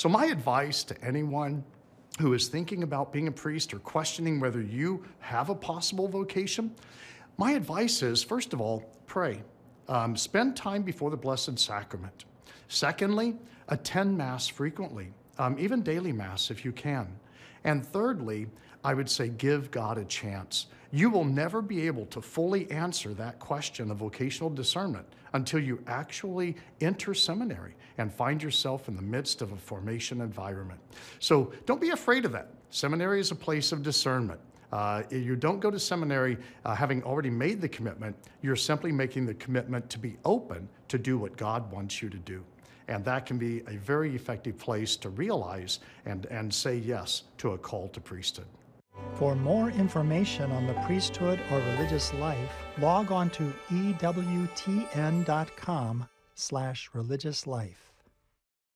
So my advice to anyone who is thinking about being a priest or questioning whether you have a possible vocation, my advice is, first of all, pray. Spend time before the Blessed Sacrament. Secondly, attend Mass frequently, even daily Mass if you can. And thirdly, I would say give God a chance. You will never be able to fully answer that question of vocational discernment until you actually enter seminary and find yourself in the midst of a formation environment. So don't be afraid of that. Seminary is a place of discernment. You don't go to seminary having already made the commitment. You're simply making the commitment to be open to do what God wants you to do. And that can be a very effective place to realize and say yes to a call to priesthood. For more information on the priesthood or religious life, log on to ewtn.com/religiouslife.